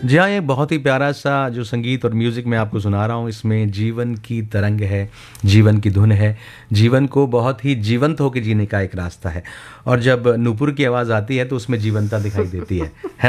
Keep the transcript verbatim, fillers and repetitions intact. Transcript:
जी हाँ, ये बहुत ही प्यारा-सा जो संगीत और म्यूज़िक मैं आपको सुना रहा हूँ, इसमें जीवन की तरंग है, जीवन की धुन है, जीवन को बहुत ही जीवंत होके जीने का एक रास्ता है और जब नूपुर की आवाज़ आती है, तो उसमें जीवंतता दिखाई देती है। है